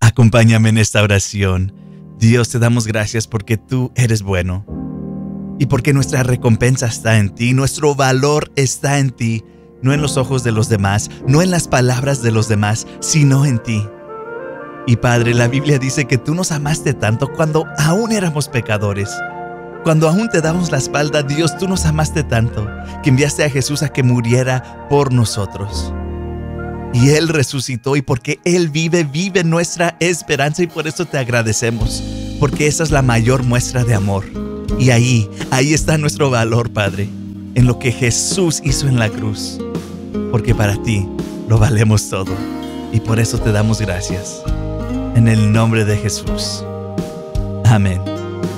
Acompáñame en esta oración. Dios, te damos gracias porque tú eres bueno y porque nuestra recompensa está en ti, nuestro valor está en ti, no en los ojos de los demás, no en las palabras de los demás, sino en ti. Y Padre, la Biblia dice que tú nos amaste tanto cuando aún éramos pecadores. Cuando aún te dábamos la espalda, Dios, tú nos amaste tanto que enviaste a Jesús a que muriera por nosotros. Y Él resucitó, y porque Él vive, vive nuestra esperanza, y por eso te agradecemos, porque esa es la mayor muestra de amor. Y ahí está nuestro valor, Padre, en lo que Jesús hizo en la cruz, porque para ti lo valemos todo, y por eso te damos gracias. En el nombre de Jesús. Amén.